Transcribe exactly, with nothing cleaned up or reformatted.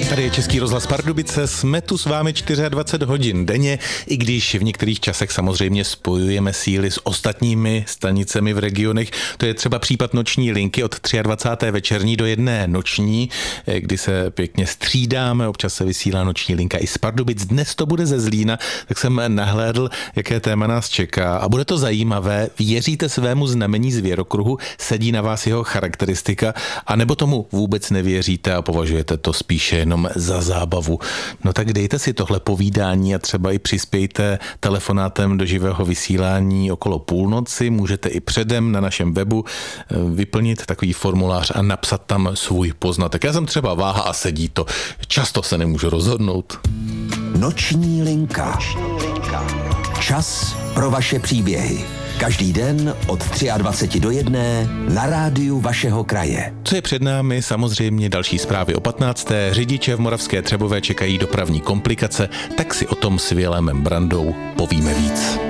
Tady je Český rozhlas Pardubice, jsme tu s vámi dvacet čtyři hodin denně, i když v některých časech samozřejmě spojujeme síly s ostatními stanicemi v regionech. To je třeba případ noční linky od dvacáté třetí večerní do jedné noční, kdy se pěkně střídáme, občas se vysílá noční linka i z Pardubic. Dnes to bude ze Zlína, tak jsem nahlédl, jaké téma nás čeká a bude to zajímavé. Věříte svému znamení zvěrokruhu, sedí na vás jeho charakteristika, anebo tomu vůbec nevěříte a považujete to spíše jenom za zábavu. No tak dejte si tohle povídání a třeba i přispějte telefonátem do živého vysílání okolo půlnoci. Můžete i předem na našem webu vyplnit takový formulář a napsat tam svůj poznatek. Já jsem třeba váha a sedí to. Často se nemůžu rozhodnout. Noční linka. Čas pro vaše příběhy. Každý den od dvacet tři do jedné na rádiu vašeho kraje. Co je před námi? Samozřejmě další zprávy o patnácté Řidiče v Moravské Třebové čekají dopravní komplikace, tak si o tom s Vilémem Brandou povíme víc.